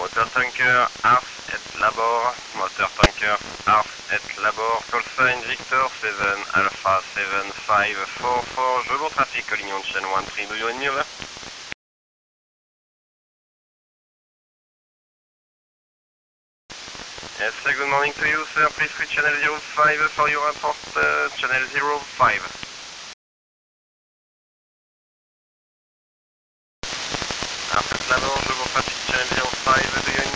Moteur tanker, Ars et Labor. Moteur tanker, Ars et Labor. Call sign Victor 7 Alpha 7544. Je lourd trafic, collision de chaîne 13, do you and me over? Yes, good morning to you, sir. Please switch channel 05 for your report, channel 05. Ars et Labor, je lourd trafic, channel 05, do you and